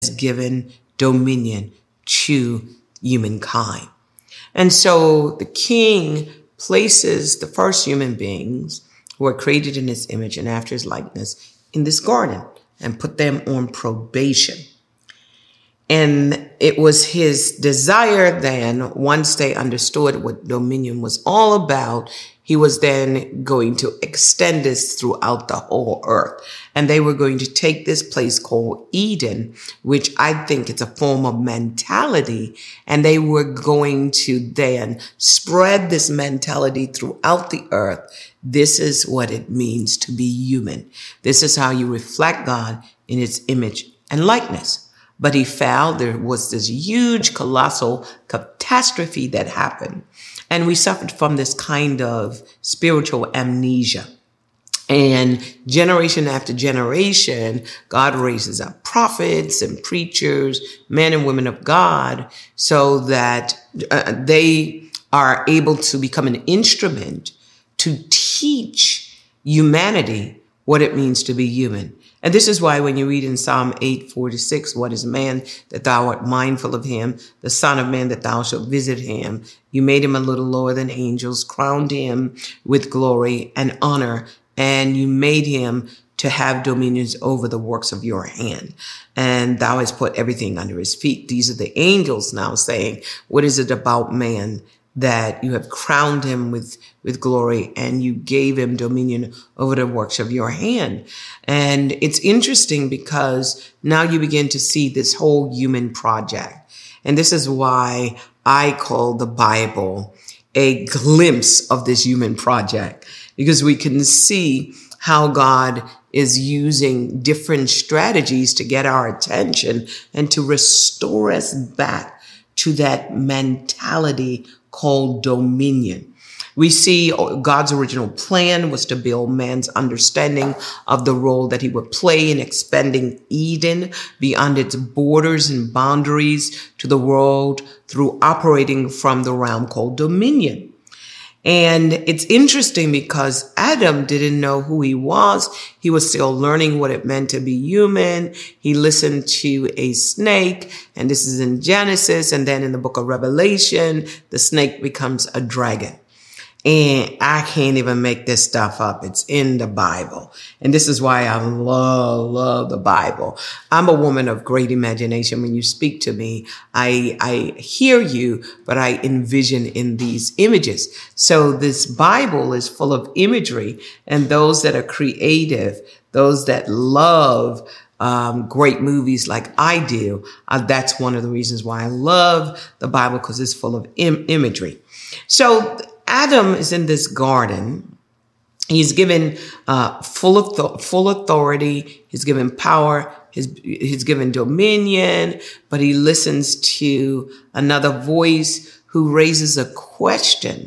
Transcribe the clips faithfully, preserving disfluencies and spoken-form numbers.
given dominion to humankind. And so the king places the first human beings who are created in his image and after his likeness in this garden and put them on probation. And it was his desire then, once they understood what dominion was all about, he was then going to extend this throughout the whole earth. And they were going to take this place called Eden, which I think it's a form of mentality. And they were going to then spread this mentality throughout the earth. This is what it means to be human. This is how you reflect God in his image and likeness. But he fell. There was this huge, colossal catastrophe that happened. And we suffered from this kind of spiritual amnesia. And generation after generation, God raises up prophets and preachers, men and women of God, so that uh, they are able to become an instrument to teach humanity what it means to be human. And this is why when you read in Psalm eight forty-six, what is man that thou art mindful of him, the son of man that thou shalt visit him? You made him a little lower than angels, crowned him with glory and honor, and you made him to have dominions over the works of your hand. And thou hast put everything under his feet. These are the angels now saying, what is it about man that you have crowned him with, with glory and you gave him dominion over the works of your hand? And it's interesting because now you begin to see this whole human project. And this is why I call the Bible a glimpse of this human project, because we can see how God is using different strategies to get our attention and to restore us back to that mentality called dominion. We see God's original plan was to build man's understanding of the role that he would play in expanding Eden beyond its borders and boundaries to the world through operating from the realm called dominion. And it's interesting because Adam didn't know who he was. He was still learning what it meant to be human. He listened to a snake, and this is in Genesis. And then in the book of Revelation, the snake becomes a dragon. And I can't even make this stuff up. It's in the Bible. And this is why I love, love the Bible. I'm a woman of great imagination. When you speak to me, I, I hear you, but I envision in these images. So this Bible is full of imagery, and those that are creative, those that love Um, great movies like I do. Uh, that's one of the reasons why I love the Bible, because it's full of im- imagery. So Adam is in this garden. He's given uh, full of th- full authority. He's given power. He's, he's given dominion. But he listens to another voice who raises a question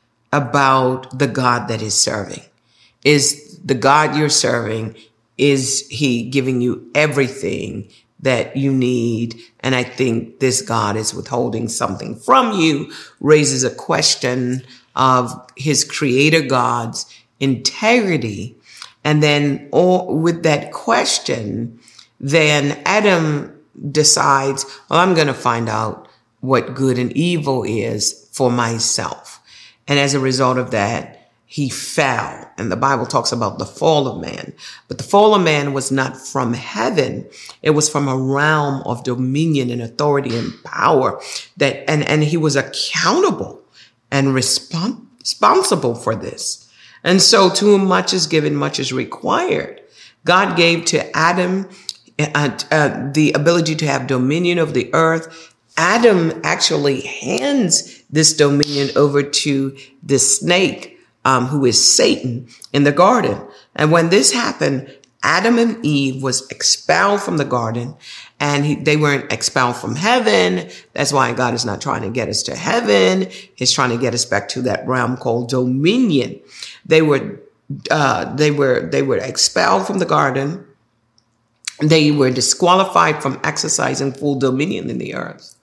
about the God that he's serving. Is the God you're serving, is he giving you everything that you need? And I think this God is withholding something from you, raises a question of his creator God's integrity. And then all, with that question, then Adam decides, well, I'm going to find out what good and evil is for myself. And as a result of that, he fell. And the Bible talks about the fall of man. But the fall of man was not from heaven. It was from a realm of dominion and authority and power that, and, and he was accountable and respons- responsible for this. And so to whom much is given, much is required. God gave to Adam uh, uh, the ability to have dominion over the earth. Adam actually hands this dominion over to the snake, Um, who is Satan, in the garden. And when this happened, Adam and Eve was expelled from the garden, and he, they weren't expelled from heaven. That's why God is not trying to get us to heaven. He's trying to get us back to that realm called dominion. They were, uh, they were, they were expelled from the garden. They were disqualified from exercising full dominion in the earth.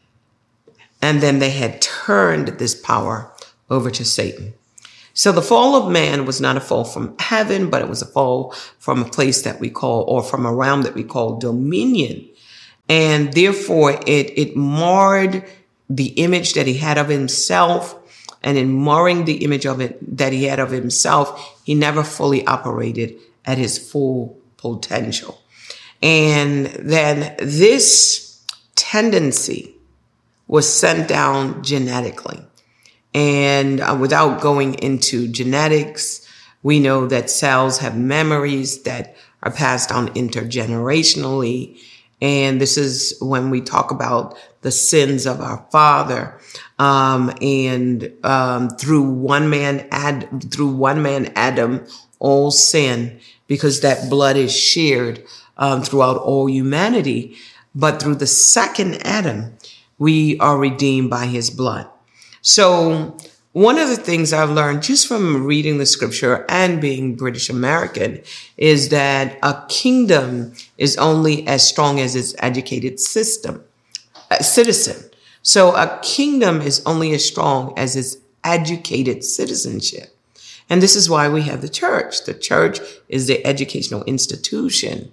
And then they had turned this power over to Satan. So the fall of man was not a fall from heaven, but it was a fall from a place that we call, or from a realm that we call dominion. And therefore, it, it marred the image that he had of himself. And in marring the image of it that he had of himself, he never fully operated at his full potential. And then this tendency was sent down genetically. And uh, without going into genetics, we know that cells have memories that are passed on intergenerationally. And this is when we talk about the sins of our father. Um, and um, through one man, Ad, through one man, Adam, all sin, because that blood is shared um, throughout all humanity. But through the second Adam, we are redeemed by his blood. So one of the things I've learned just from reading the scripture and being British American is that a kingdom is only as strong as its educated system, uh, citizen. So a kingdom is only as strong as its educated citizenship. And this is why we have the church. The church is the educational institution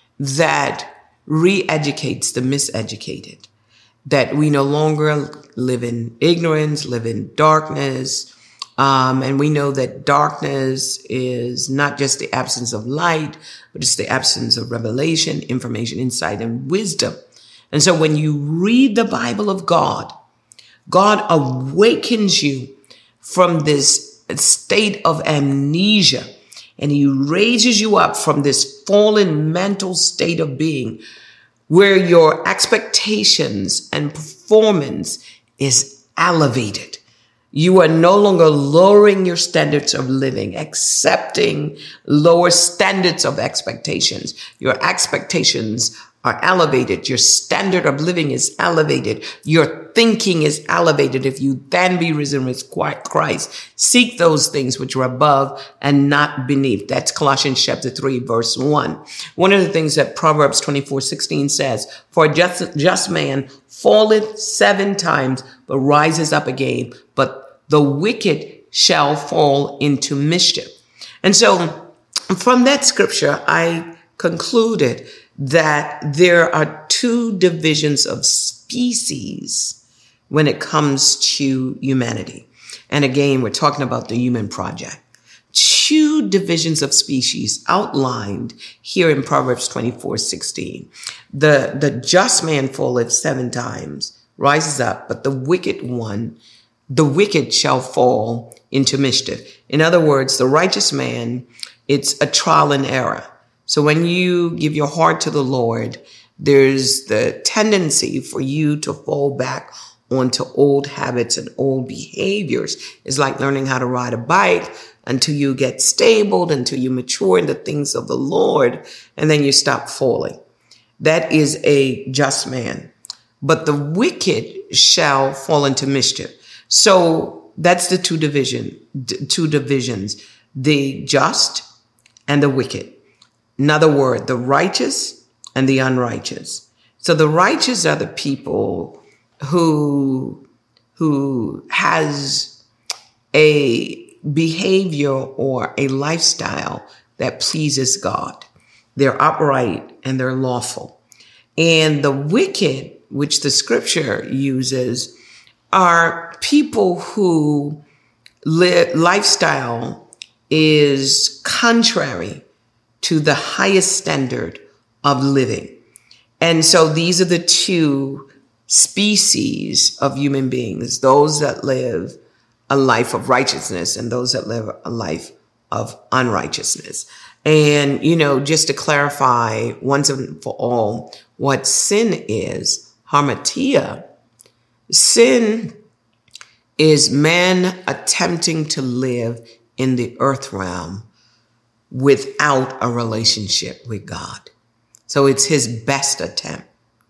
that re-educates the miseducated, that we no longer live in ignorance, live in darkness. Um, and we know that darkness is not just the absence of light, but it's the absence of revelation, information, insight, and wisdom. And so when you read the Bible of God, God awakens you from this state of amnesia, and he raises you up from this fallen mental state of being where your expectations and performance is elevated. You are no longer lowering your standards of living, accepting lower standards of expectations. Your expectations are elevated. Your standard of living is elevated. Your thinking is elevated. If you then be risen with Christ, seek those things which are above and not beneath. That's Colossians chapter three, verse one. One of the things that Proverbs twenty-four sixteen says, for a just, just man falleth seven times, but rises up again. But the wicked shall fall into mischief. And so from that scripture, I concluded that there are two divisions of species when it comes to humanity. And again, we're talking about the human project. Two divisions of species outlined here in Proverbs twenty-four sixteen. The, the just man falleth seven times, rises up, but the wicked one, the wicked shall fall into mischief. In other words, the righteous man, it's a trial and error. So when you give your heart to the Lord, there's the tendency for you to fall back onto old habits and old behaviors. It's like learning how to ride a bike until you get stable, until you mature in the things of the Lord, and then you stop falling. That is a just man. But the wicked shall fall into mischief. So that's the two division, two divisions, the just and the wicked. In other words, the righteous and the unrighteous. So the righteous are the people who, who has a behavior or a lifestyle that pleases God. They're upright and they're lawful. And the wicked, which the scripture uses, are people who live lifestyle is contrary to the highest standard of living. And so these are the two species of human beings, those that live a life of righteousness and those that live a life of unrighteousness. And, you know, just to clarify once and for all what sin is, hamartia, sin is man attempting to live in the earth realm without a relationship with God. So it's his best attempt.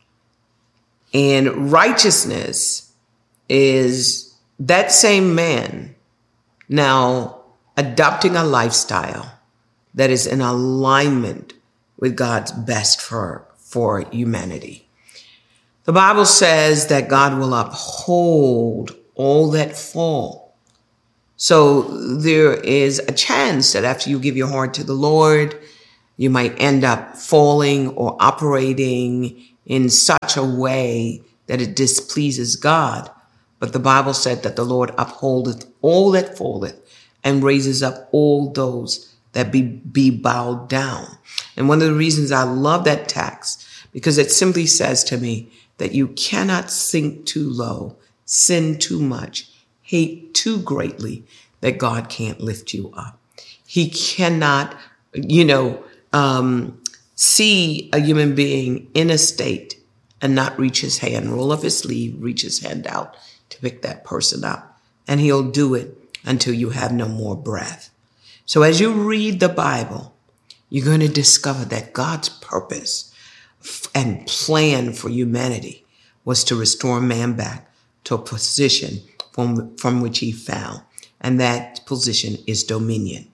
And righteousness is that same man now adopting a lifestyle that is in alignment with God's best for, for humanity. The Bible says that God will uphold all that fall. So there is a chance that after you give your heart to the Lord, you might end up falling or operating in such a way that it displeases God. But the Bible said that the Lord upholdeth all that falleth and raises up all those that be, be bowed down. And one of the reasons I love that text, because it simply says to me that you cannot sink too low, sin too much, hate too greatly, that God can't lift you up. He cannot, you know, um, see a human being in a state and not reach his hand, roll up his sleeve, reach his hand out to pick that person up. And he'll do it until you have no more breath. So as you read the Bible, you're going to discover that God's purpose and plan for humanity was to restore man back to a position from, from which he fell. And that position is dominion.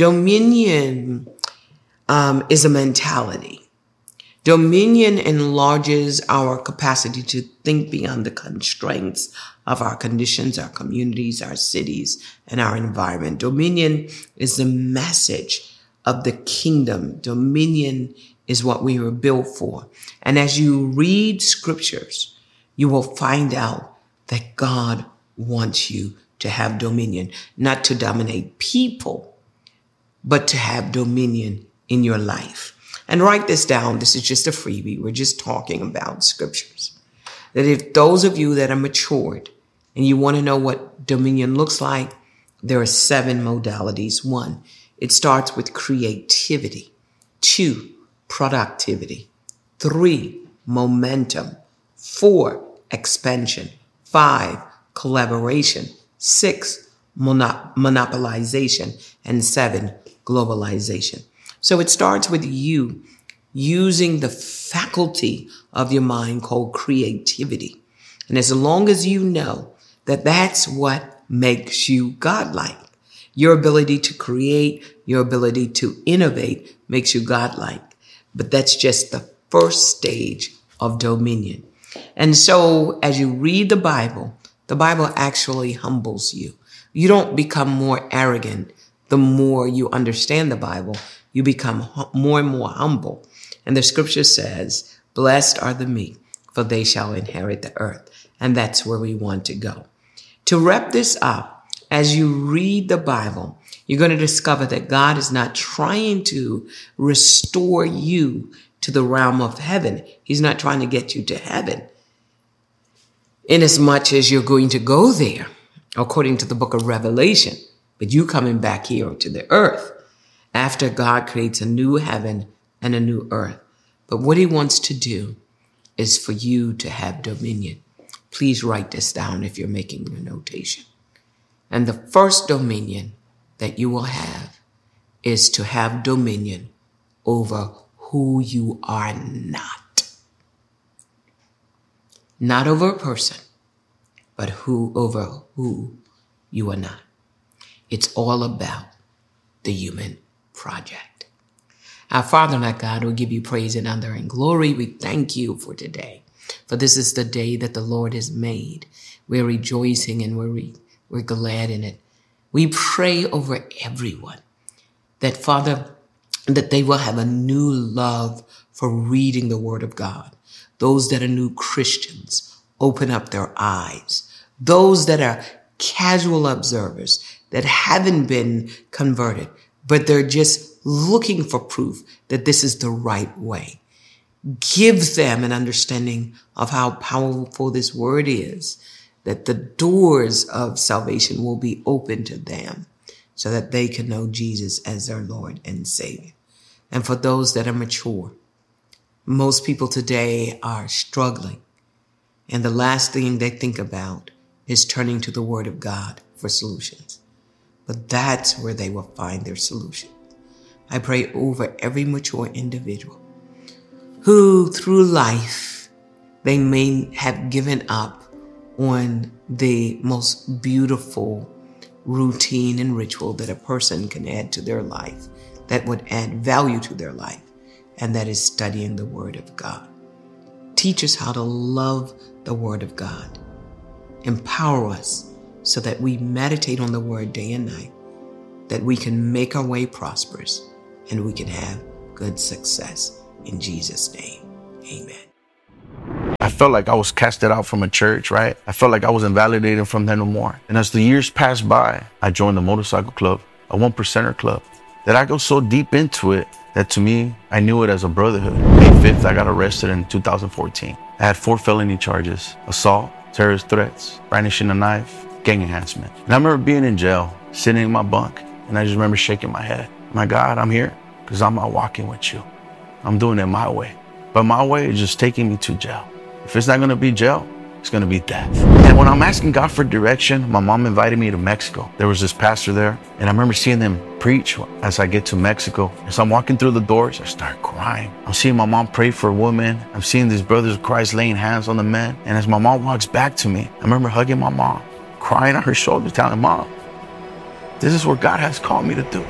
Dominion um, is a mentality. Dominion enlarges our capacity to think beyond the constraints of our conditions, our communities, our cities, and our environment. Dominion is the message of the kingdom. Dominion is what we were built for. And as you read scriptures, you will find out that God wants you to have dominion, not to dominate people, but to have dominion in your life. And write this down. This is just a freebie. We're just talking about scriptures. That if those of you that are matured and you want to know what dominion looks like, there are seven modalities. One, it starts with creativity. Two, productivity. Three, momentum. Four, expansion. Five, collaboration. Six, monop- monopolization. And seven, globalization. So it starts with you using the faculty of your mind called creativity. And as long as you know that that's what makes you godlike, your ability to create, your ability to innovate makes you godlike. But that's just the first stage of dominion. And so as you read the Bible, the Bible actually humbles you. You don't become more arrogant the more you understand the Bible. You become more and more humble. And the scripture says, blessed are the meek, for they shall inherit the earth. And that's where we want to go. To wrap this up, as you read the Bible, you're going to discover that God is not trying to restore you to the realm of heaven. He's not trying to get you to heaven, inasmuch as you're going to go there, according to the book of Revelation. But you coming back here to the earth after God creates a new heaven and a new earth. But what he wants to do is for you to have dominion. Please write this down if you're making your notation. And the first dominion that you will have is to have dominion over who you are not. Not over a person, but who over who you are not. It's all about the human project. Our Father and our God, we give you praise and honor and glory. We thank you for today. For this is the day that the Lord has made. We're rejoicing and we're, re- we're glad in it. We pray over everyone that, Father, that they will have a new love for reading the Word of God. Those that are new Christians, open up their eyes. Those that are casual observers that haven't been converted, but they're just looking for proof that this is the right way. Give them an understanding of how powerful this word is, that the doors of salvation will be open to them so that they can know Jesus as their Lord and Savior. And for those that are mature, most people today are struggling. And the last thing they think about is turning to the Word of God for solutions. But that's where they will find their solution. I pray over every mature individual who through life, they may have given up on the most beautiful routine and ritual that a person can add to their life, that would add value to their life, and that is studying the Word of God. Teach us how to love the Word of God. Empower us so that we meditate on the Word day and night, that we can make our way prosperous and we can have good success. In Jesus' name, amen. felt like I was casted out from a church, right? I felt like I wasn't validated from them no more. And as the years passed by, I joined the motorcycle club, a one percenter club, that I go so deep into it that to me, I knew it as a brotherhood. May fifth, I got arrested in two thousand fourteen. I had four felony charges: assault, terrorist threats, brandishing a knife, gang enhancement. And I remember being in jail, sitting in my bunk, and I just remember shaking my head. My God, I'm here because I'm not walking with you. I'm doing it my way. But my way is just taking me to jail. If it's not gonna be jail, it's gonna be death. And when I'm asking God for direction, my mom invited me to Mexico. There was this pastor there, and I remember seeing them preach as I get to Mexico. As I'm walking through the doors, I start crying. I'm seeing my mom pray for a woman. I'm seeing these brothers of Christ laying hands on the men. And as my mom walks back to me, I remember hugging my mom, crying on her shoulder, telling Mom, this is what God has called me to do.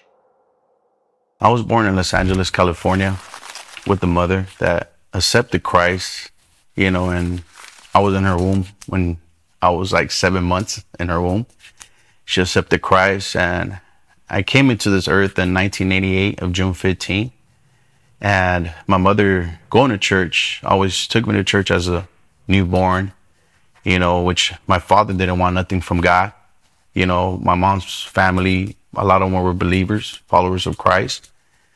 I was born in Los Angeles, California, with a mother that accepted Christ, you know, and I was in her womb when I was like seven months in her womb. She accepted Christ, and I came into this earth in nineteen eighty-eight of June fifteenth. And my mother going to church always took me to church as a newborn, you know, which my father didn't want nothing from God. You know, my mom's family, a lot of them were believers, followers of Christ.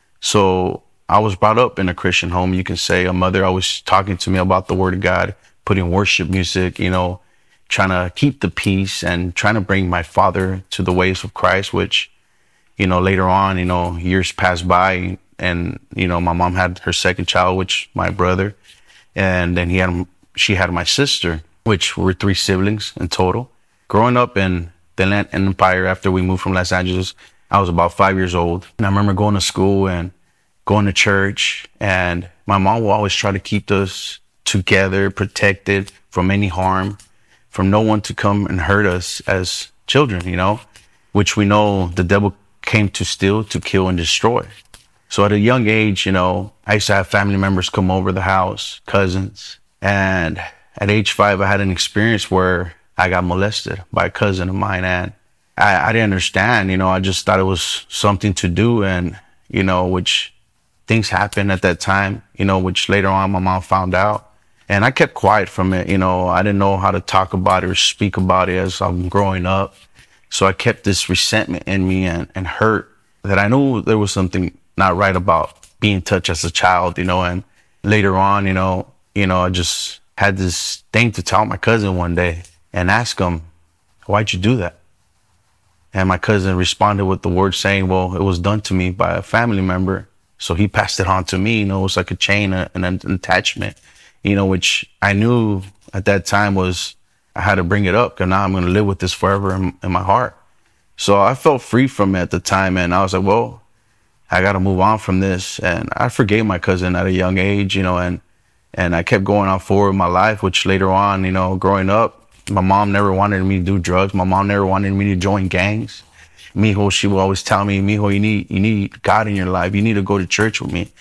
So I was brought up in a Christian home, you can say. A mother always talking to me about the Word of God, putting worship music, you know, trying to keep the peace and trying to bring my father to the ways of Christ, which, you know, later on, you know, years passed by, and, you know, my mom had her second child, which my brother, and then he had, she had my sister, which were three siblings in total. Growing up in the Inland Empire after we moved from Los Angeles, I was about five years old. And I remember going to school and going to church, and my mom will always try to keep us together, protected from any harm, from no one to come and hurt us as children, you know, which we know the devil came to steal, to kill, and destroy. So at a young age, you know, I used to have family members come over the house, cousins. And at age five, I had an experience where I got molested by a cousin of mine. And I, I didn't understand, you know, I just thought it was something to do. And, you know, which things happened at that time, you know, which later on my mom found out. And I kept quiet from it. You know, I didn't know how to talk about it or speak about it as I'm growing up. So I kept this resentment in me and, and hurt that I knew there was something not right about being touched as a child, you know. And later on, you know, you know, I just had this thing to tell my cousin one day and ask him, why'd you do that? And my cousin responded with the word saying, well, it was done to me by a family member. So he passed it on to me. You know, it was like a chain, an, an attachment, you know, which I knew at that time was, I had to bring it up because now I'm going to live with this forever in, in my heart. So I felt free from it at the time. And I was like, well, I got to move on from this. And I forgave my cousin at a young age, you know, and, and I kept going on forward with my life, which later on, you know, growing up, my mom never wanted me to do drugs. My mom never wanted me to join gangs. Mijo, she would always tell me, Mijo, you need, you need God in your life. You need to go to church with me.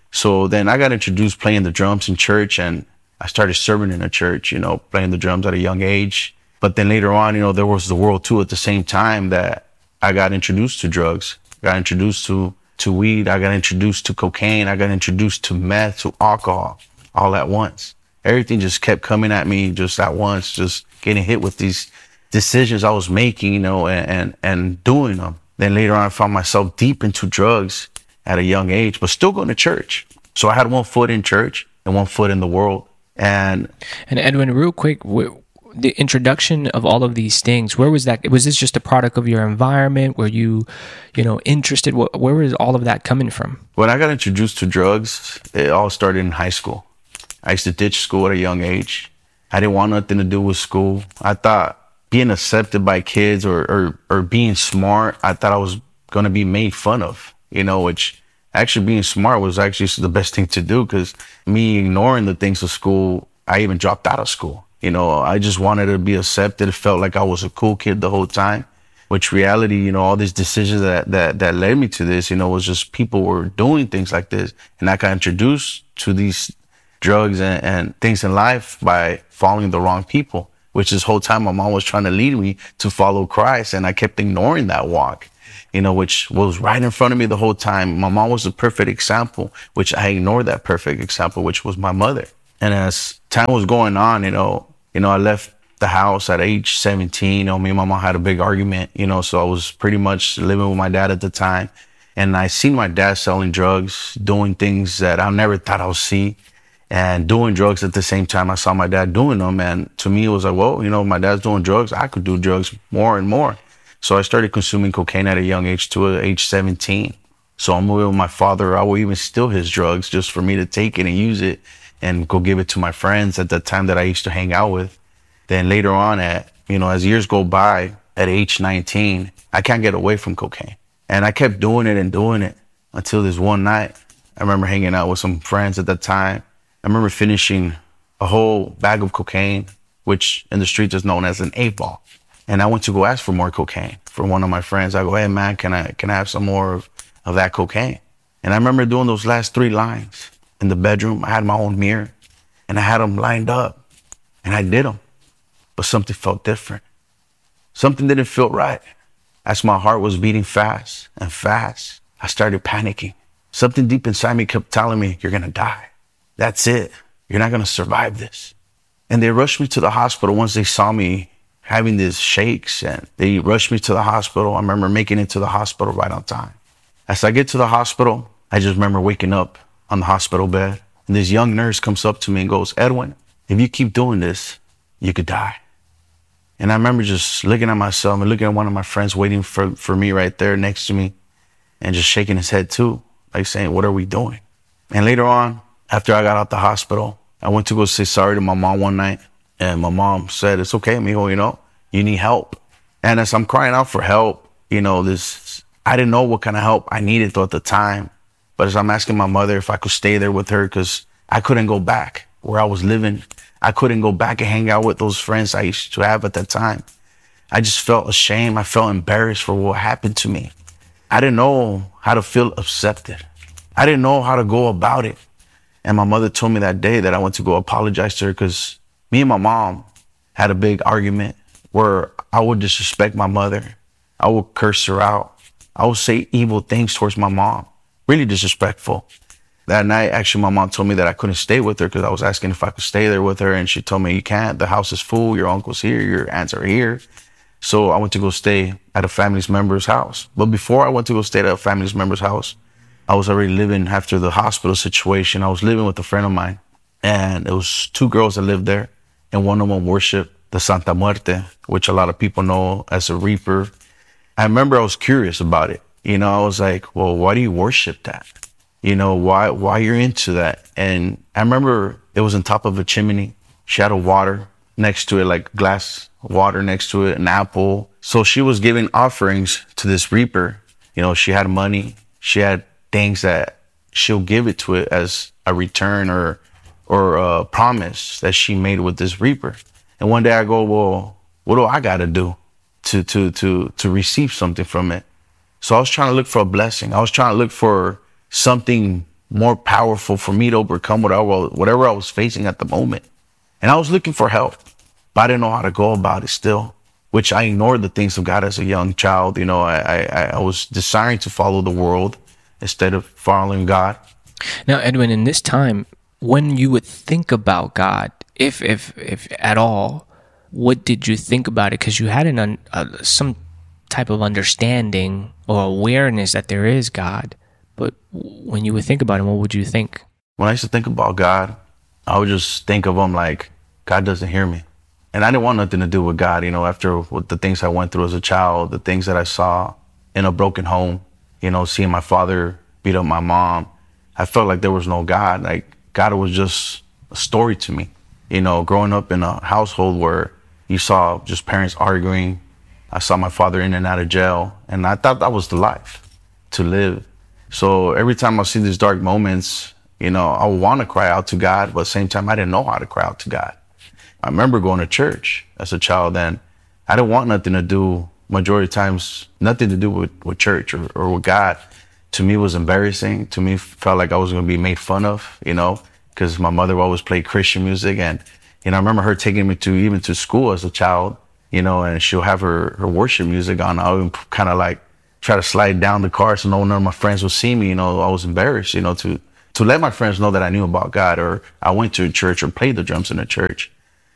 So then I got introduced playing the drums in church, and I started serving in a church, you know, playing the drums at a young age. But then later on, you know, there was the world too at the same time that I got introduced to drugs, got introduced to, to weed. I got introduced to cocaine. I got introduced to meth, to alcohol, all at once. Everything just kept coming at me just at once, just getting hit with these decisions I was making, you know, and, and, and doing them. Then later on, I found myself deep into drugs at a young age, but still going to church. So I had one foot in church and one foot in the world. And and Edwin, real quick, the introduction of all of these things, where was that? Was this just a product of your environment? Were you, you know, interested? Where was all of that coming from? When I got introduced to drugs, it all started in high school. I used to ditch school at a young age. I didn't want nothing to do with school. I thought being accepted by kids or, or, or being smart, I thought I was going to be made fun of, you know, which actually being smart was actually the best thing to do, because me ignoring the things of school, I even dropped out of school. You know, I just wanted to be accepted. It felt like I was a cool kid the whole time, which reality, you know, all these decisions that, that, that led me to this, you know, was just people were doing things like this. And I got introduced to these drugs and, and things in life by following the wrong people, which this whole time my mom was trying to lead me to follow Christ. And I kept ignoring that walk, you know, which was right in front of me the whole time. My mom was a perfect example, which I ignored that perfect example, which was my mother. And as time was going on, you know, you know, I left the house at age seventeen. You know, me and my mom had a big argument, you know, so I was pretty much living with my dad at the time. And I seen my dad selling drugs, doing things that I never thought I would see, and doing drugs at the same time I saw my dad doing them. And to me, it was like, well, you know, my dad's doing drugs, I could do drugs more and more. So I started consuming cocaine at a young age, to age seventeen. So I'm with my father. I would even steal his drugs just for me to take it and use it and go give it to my friends at the time that I used to hang out with. Then later on, at, you know, as years go by, at age nineteen, I can't get away from cocaine. And I kept doing it and doing it until this one night. I remember hanging out with some friends at that time. I remember finishing a whole bag of cocaine, which in the streets is known as an eight ball. And I went to go ask for more cocaine from one of my friends. I go, hey man, can I can I have some more of, of that cocaine? And I remember doing those last three lines in the bedroom. I had my own mirror and I had them lined up and I did them. But something felt different. Something didn't feel right. As my heart was beating fast and fast, I started panicking. Something deep inside me kept telling me, you're gonna die. That's it. You're not gonna survive this. And they rushed me to the hospital once they saw me having these shakes, and they rushed me to the hospital. I remember making it to the hospital right on time. As I get to the hospital, I just remember waking up on the hospital bed, and this young nurse comes up to me and goes, Edwin, if you keep doing this, you could die. And I remember just looking at myself and looking at one of my friends waiting for, for me right there next to me and just shaking his head too, like saying, what are we doing? And later on, after I got out the hospital, I went to go say sorry to my mom one night. And my mom said, it's okay, mijo, you know, you need help. And as I'm crying out for help, you know, this, I didn't know what kind of help I needed though at the time. But as I'm asking my mother if I could stay there with her, because I couldn't go back where I was living. I couldn't go back and hang out with those friends I used to have at that time. I just felt ashamed. I felt embarrassed for what happened to me. I didn't know how to feel accepted. I didn't know how to go about it. And my mother told me that day that I went to go apologize to her because me and my mom had a big argument where I would disrespect my mother. I would curse her out. I would say evil things towards my mom, really disrespectful. That night, actually, my mom told me that I couldn't stay with her because I was asking if I could stay there with her. And she told me, you can't. The house is full. Your uncle's here. Your aunts are here. So I went to go stay at a family member's house. But before I went to go stay at a family member's house, I was already living after the hospital situation. I was living with a friend of mine. And it was two girls that lived there. And one of them worshiped the Santa Muerte, which a lot of people know as a reaper. I remember I was curious about it. You know, I was like, well, why do you worship that? You know, why why you're into that? And I remember it was on top of a chimney. She had a water next to it, like glass water next to it, an apple. So she was giving offerings to this reaper. You know, she had money. She had things that she'll give it to it as a return or or a promise that she made with this reaper. And one day I go, well, what do I got to do to to to to receive something from it? So I was trying to look for a blessing. I was trying to look for something more powerful for me to overcome whatever, whatever I was facing at the moment. And I was looking for help, but I didn't know how to go about it still, which I ignored the things of God as a young child. You know, I, I, I was desiring to follow the world instead of following God. Now, Edwin, in this time, when you would think about God, if, if, if at all, what did you think about it? Because you had an, un, uh, some type of understanding or awareness that there is God. But when you would think about him, what would you think? When I used to think about God, I would just think of him like, God doesn't hear me. And I didn't want nothing to do with God, you know, after what the things I went through as a child, the things that I saw in a broken home, you know, seeing my father beat up my mom. I felt like there was no God. Like God was just a story to me, you know, growing up in a household where you saw just parents arguing. I saw my father in and out of jail, and I thought that was the life to live. So every time I see these dark moments, you know, I want to cry out to God, but at the same time, I didn't know how to cry out to God. I remember going to church as a child, and I didn't want nothing to do, majority of times, nothing to do with, with church or, or with God. To me, it was embarrassing. To me, it felt like I was going to be made fun of, you know, because my mother always played Christian music. And, you know, I remember her taking me to even to school as a child, you know, and she'll have her, her worship music on. I would kind of like try to slide down the car so no one of my friends would see me. You know, I was embarrassed, you know, to to let my friends know that I knew about God, or I went to a church or played the drums in a church.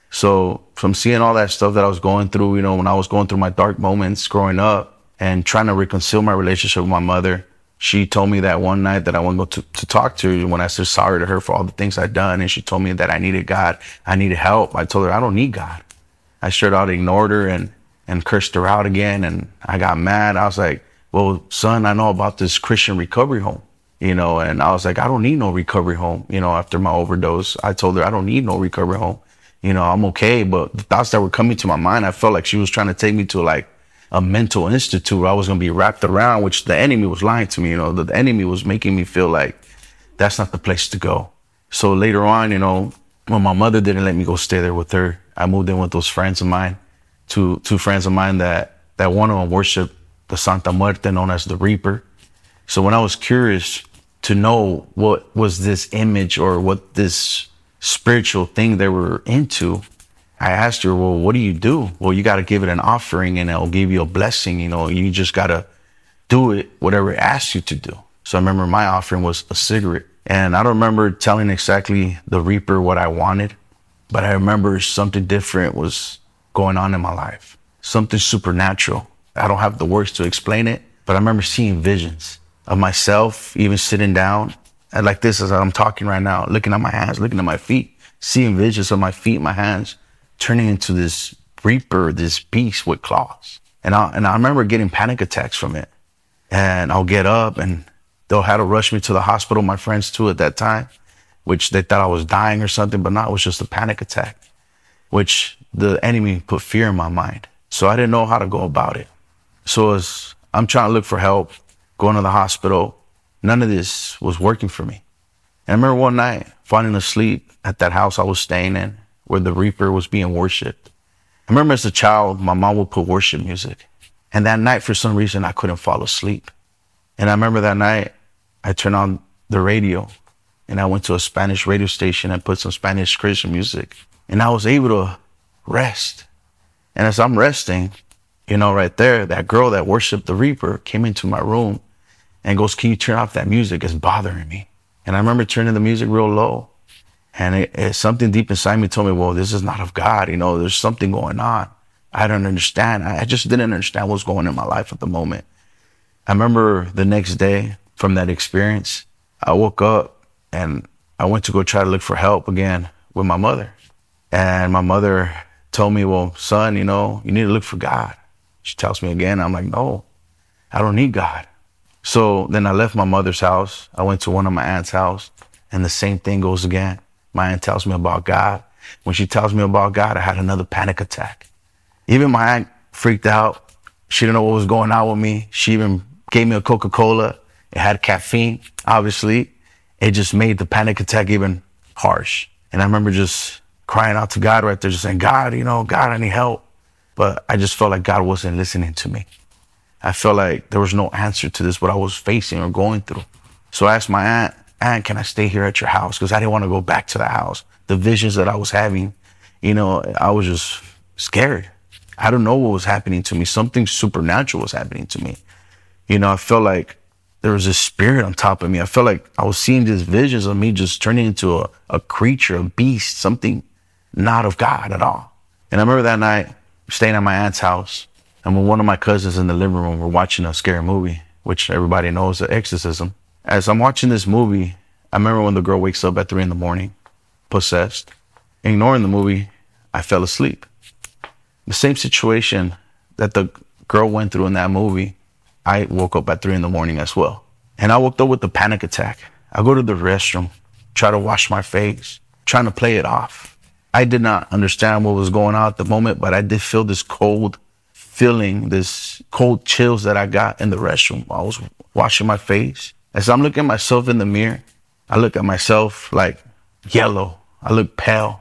So from seeing all that stuff that I was going through, you know, when I was going through my dark moments growing up and trying to reconcile my relationship with my mother, she told me that one night that I wanted to, to talk to her when I said sorry to her for all the things I'd done. And she told me that I needed God. I needed help. I told her I don't need God. I straight out ignored her and, and cursed her out again. And I got mad. I was like, well, son, I know about this Christian recovery home, you know, and I was like, I don't need no recovery home. You know, after my overdose, I told her I don't need no recovery home. You know, I'm okay. But the thoughts that were coming to my mind, I felt like she was trying to take me to like a mental institute where I was going to be wrapped around, which the enemy was lying to me. You know, the, the enemy was making me feel like that's not the place to go. So later on, you know, when my mother didn't let me go stay there with her, I moved in with those friends of mine, two, two friends of mine that, that one of them worshiped the Santa Muerte, known as the Reaper. So when I was curious to know what was this image or what this spiritual thing they were into, I asked her, well, what do you do? Well, you got to give it an offering and it'll give you a blessing. You know, you just got to do it, whatever it asks you to do. So I remember my offering was a cigarette. And I don't remember telling exactly the Reaper what I wanted, but I remember something different was going on in my life, something supernatural. I don't have the words to explain it, but I remember seeing visions of myself, even sitting down and like this as I'm talking right now, looking at my hands, looking at my feet, seeing visions of my feet, my hands, turning into this Reaper, this beast with claws. And I, and I remember getting panic attacks from it. And I'll get up and they'll have to rush me to the hospital, my friends too at that time, which they thought I was dying or something, but no, it was just a panic attack, which the enemy put fear in my mind. So I didn't know how to go about it. So as I'm trying to look for help, going to the hospital, none of this was working for me. And I remember one night falling asleep at that house I was staying in where the Reaper was being worshipped. I remember as a child, my mom would put worship music. And that night, for some reason, I couldn't fall asleep. And I remember that night, I turned on the radio and I went to a Spanish radio station and put some Spanish Christian music. And I was able to rest. And as I'm resting, you know, right there, that girl that worshiped the Reaper came into my room and goes, can you turn off that music? It's bothering me. And I remember turning the music real low. And it, it, something deep inside me told me, well, this is not of God. You know, there's something going on. I don't understand. I, I just didn't understand what was going on in my life at the moment. I remember the next day from that experience, I woke up and I went to go try to look for help again with my mother. And my mother told me, well, son, you know, you need to look for God. She tells me again. I'm like, no, I don't need God. So then I left my mother's house. I went to one of my aunt's house and the same thing goes again. My aunt tells me about God. When she tells me about God, I had another panic attack. Even my aunt freaked out. She didn't know what was going on with me. She even gave me a Coca-Cola. It had caffeine, obviously. It just made the panic attack even harsh. And I remember just crying out to God right there, just saying, God, you know, God, I need help. But I just felt like God wasn't listening to me. I felt like there was no answer to this, what I was facing or going through. So I asked my aunt, Aunt, can I stay here at your house? Because I didn't want to go back to the house. The visions that I was having, you know, I was just scared. I don't know what was happening to me. Something supernatural was happening to me. You know, I felt like there was a spirit on top of me. I felt like I was seeing these visions of me just turning into a, a creature, a beast, something not of God at all. And I remember that night staying at my aunt's house. And when one of my cousins in the living room were watching a scary movie, which everybody knows, The Exorcism. As I'm watching this movie, I remember when the girl wakes up at three in the morning, possessed. Ignoring the movie, I fell asleep. The same situation that the girl went through in that movie, I woke up at three in the morning as well. And I woke up with a panic attack. I go to the restroom, try to wash my face, trying to play it off. I did not understand what was going on at the moment, but I did feel this cold feeling, this cold chills that I got in the restroom. I was washing my face. As I'm looking at myself in the mirror, I look at myself like yellow. I look pale.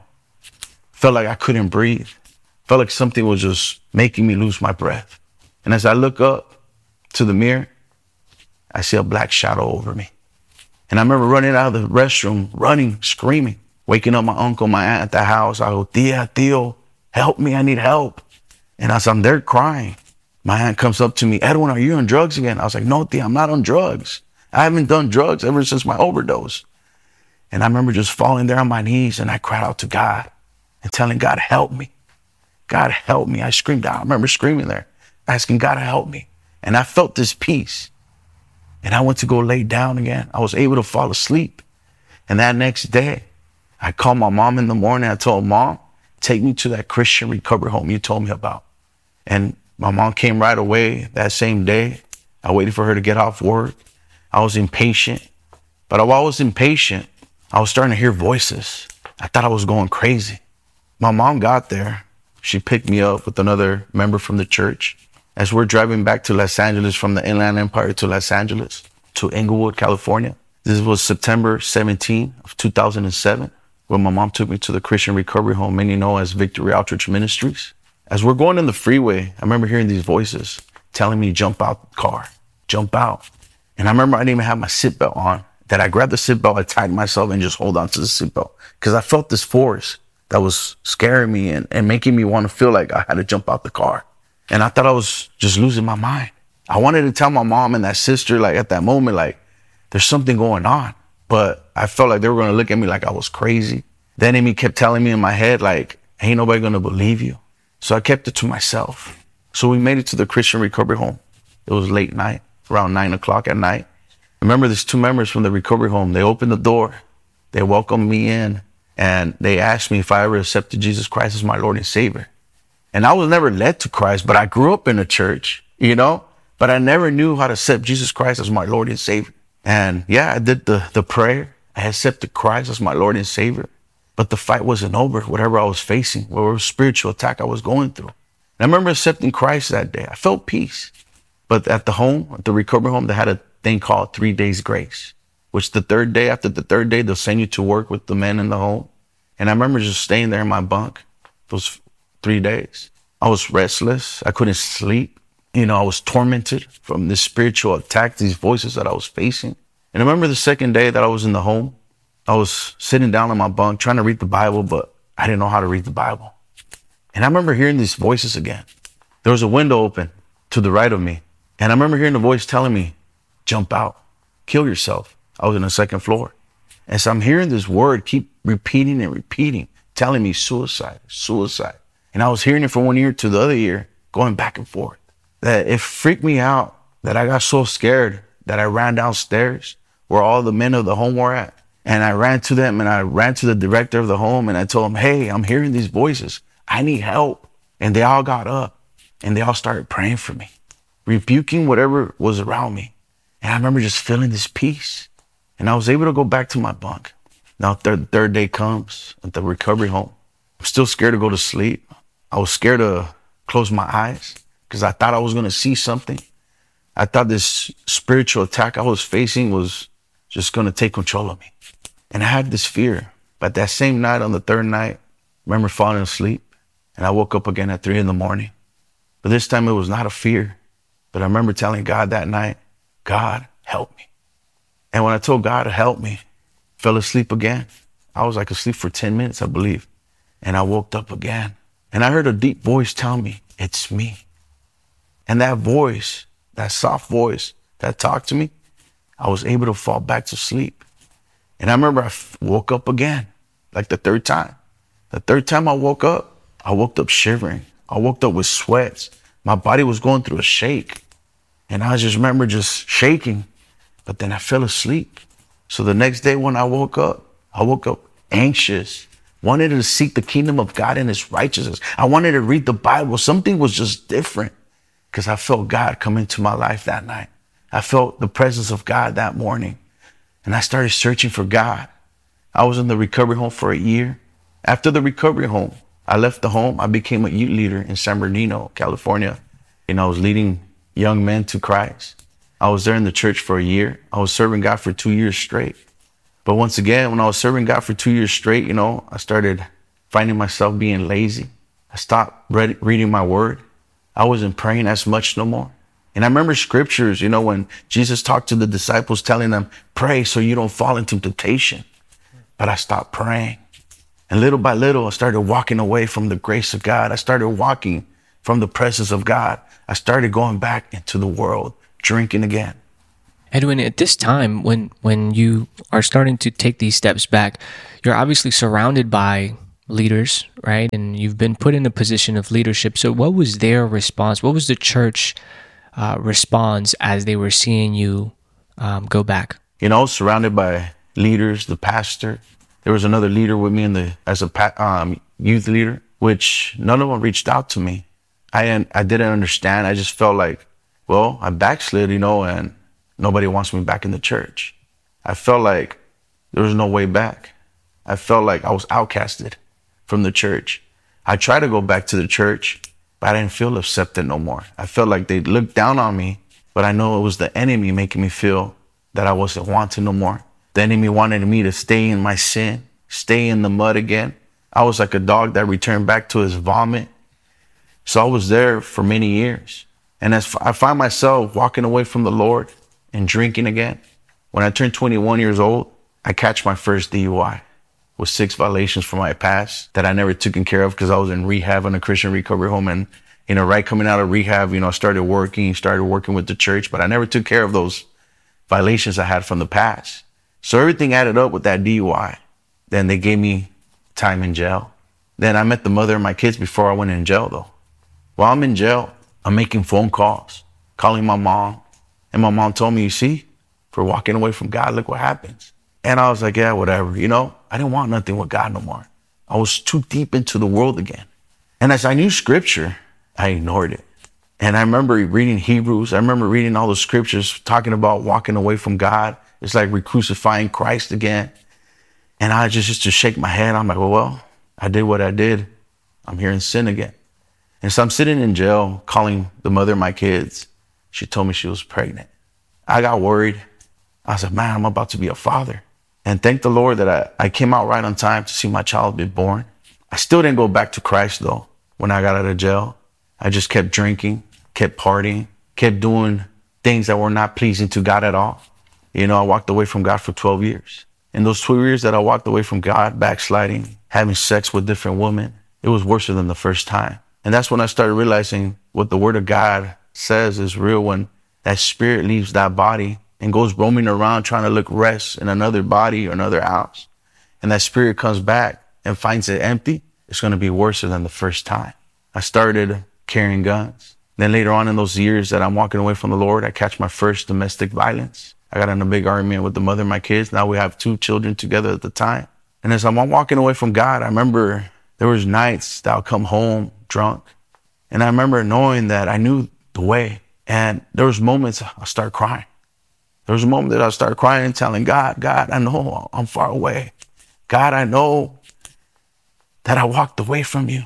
Felt like I couldn't breathe. Felt like something was just making me lose my breath. And as I look up to the mirror, I see a black shadow over me. And I remember running out of the restroom, running, screaming, waking up my uncle, my aunt at the house. I go, Tia, Tio, help me, I need help. And as I'm there crying, my aunt comes up to me, Edwin, are you on drugs again? I was like, no, Tia, I'm not on drugs. I haven't done drugs ever since my overdose. And I remember just falling there on my knees, and I cried out to God and telling God, help me. God, help me. I screamed out. I remember screaming there, asking God to help me. And I felt this peace. And I went to go lay down again. I was able to fall asleep. And that next day, I called my mom in the morning. I told Mom, take me to that Christian recovery home you told me about. And my mom came right away that same day. I waited for her to get off work. I was impatient. But while I was impatient, I was starting to hear voices. I thought I was going crazy. My mom got there. She picked me up with another member from the church. As we're driving back to Los Angeles, from the Inland Empire to Los Angeles, to Inglewood, California. This was September seventeenth of two thousand seven, when my mom took me to the Christian recovery home, many know as Victory Outreach Ministries. As we're going in the freeway, I remember hearing these voices telling me to jump out the car, jump out. And I remember I didn't even have my seatbelt on, that I grabbed the seatbelt, I tied myself and just hold on to the seatbelt, because I felt this force that was scaring me and, and making me want to feel like I had to jump out the car. And I thought I was just losing my mind. I wanted to tell my mom and that sister, like at that moment, like there's something going on. But I felt like they were going to look at me like I was crazy. The enemy kept telling me in my head, like, ain't nobody going to believe you. So I kept it to myself. So we made it to the Christian recovery home. It was late night, around nine o'clock at night. I remember there's two members from the recovery home. They opened the door. They welcomed me in. And they asked me if I ever accepted Jesus Christ as my Lord and Savior. And I was never led to Christ, but I grew up in a church, you know, but I never knew how to accept Jesus Christ as my Lord and Savior. And yeah, I did the, the prayer. I accepted Christ as my Lord and Savior, but the fight wasn't over. Whatever I was facing, whatever spiritual attack I was going through. And I remember accepting Christ that day. I felt peace. But at the home, at the recovery home, they had a thing called three days grace, which the third day, after the third day, they'll send you to work with the men in the home. And I remember just staying there in my bunk those three days. I was restless. I couldn't sleep. You know, I was tormented from this spiritual attack, these voices that I was facing. And I remember the second day that I was in the home, I was sitting down in my bunk trying to read the Bible, but I didn't know how to read the Bible. And I remember hearing these voices again. There was a window open to the right of me. And I remember hearing the voice telling me, jump out, kill yourself. I was in the second floor. And so I'm hearing this word keep repeating and repeating, telling me suicide, suicide. And I was hearing it from one ear to the other ear, going back and forth. That it freaked me out, that I got so scared that I ran downstairs where all the men of the home were at. And I ran to them and I ran to the director of the home and I told him, hey, I'm hearing these voices. I need help. And they all got up and they all started praying for me, rebuking whatever was around me. And I remember just feeling this peace. And I was able to go back to my bunk. Now, third, third day comes at the recovery home. I'm still scared to go to sleep. I was scared to close my eyes because I thought I was going to see something. I thought this spiritual attack I was facing was just going to take control of me. And I had this fear. But that same night, on the third night, I remember falling asleep. And I woke up again at three in the morning. But this time it was not a fear. But I remember telling God that night, God, help me. And when I told God to help me, fell asleep again. I was like asleep for ten minutes, I believe. And I woke up again. And I heard a deep voice tell me, it's me. And that voice, that soft voice that talked to me, I was able to fall back to sleep. And I remember I f- woke up again, like the third time. The third time I woke up, I woke up shivering. I woke up with sweats. My body was going through a shake. And I just remember just shaking. But then I fell asleep. So the next day when I woke up, I woke up anxious, wanted to seek the kingdom of God and his righteousness. I wanted to read the Bible. Something was just different because I felt God come into my life that night. I felt the presence of God that morning. And I started searching for God. I was in the recovery home for a year. After the recovery home, I left the home. I became a youth leader in San Bernardino, California. And I was leading young men to Christ. I was there in the church for a year. I was serving God for two years straight. But once again, when I was serving God for two years straight, you know, I started finding myself being lazy. I stopped read, reading my word. I wasn't praying as much no more. And I remember scriptures, you know, when Jesus talked to the disciples telling them, pray so you don't fall into temptation. But I stopped praying. And little by little, I started walking away from the grace of God. I started walking from the presence of God. I started going back into the world, drinking again. Edwin, at this time, when when you are starting to take these steps back, you're obviously surrounded by leaders, right? And you've been put in a position of leadership. So what was their response? What was the church uh, response as they were seeing you um, go back? You know, surrounded by leaders, the pastor. There was another leader with me in the as a um, youth leader, which none of them reached out to me. I I didn't understand. I just felt like, well, I backslid, you know, and nobody wants me back in the church. I felt like there was no way back. I felt like I was outcasted from the church. I tried to go back to the church, but I didn't feel accepted no more. I felt like they looked down on me, but I know it was the enemy making me feel that I wasn't wanted no more. The enemy wanted me to stay in my sin, stay in the mud again. I was like a dog that returned back to his vomit. So I was there for many years. And as I find myself walking away from the Lord and drinking again, when I turned twenty-one years old, I catch my first D U I with six violations from my past that I never took care of because I was in rehab in a Christian recovery home. And, you know, right coming out of rehab, you know, I started working, started working with the church, but I never took care of those violations I had from the past. So everything added up with that D U I. Then they gave me time in jail. Then I met the mother of my kids before I went in jail, though. While I'm in jail, I'm making phone calls, calling my mom. And my mom told me, you see, for walking away from God, look what happens. And I was like, yeah, whatever. You know, I didn't want nothing with God no more. I was too deep into the world again. And as I knew scripture, I ignored it. And I remember reading Hebrews. I remember reading all the scriptures talking about walking away from God. It's like re-crucifying Christ again. And I just used to shake my head. I'm like, well, well, I did what I did. I'm here in sin again. And so I'm sitting in jail calling the mother of my kids. She told me she was pregnant. I got worried. I said, man, I'm about to be a father. And thank the Lord that I, I came out right on time to see my child be born. I still didn't go back to Christ, though, when I got out of jail. I just kept drinking, kept partying, kept doing things that were not pleasing to God at all. You know, I walked away from God for twelve years. In those twelve years that I walked away from God, backsliding, having sex with different women, it was worse than the first time. And that's when I started realizing what the word of God says is real, when that spirit leaves that body and goes roaming around trying to look rest in another body or another house. And that spirit comes back and finds it empty. It's going to be worse than the first time. I started carrying guns. Then later on in those years that I'm walking away from the Lord, I catch my first domestic violence. I got in a big argument with the mother of my kids. Now we have two children together at the time. And as I'm walking away from God, I remember there was nights that I'll come home drunk. And I remember knowing that I knew the way. And there was moments I start crying. There was a moment that I started crying and telling God, God, I know I'm far away. God, I know that I walked away from you.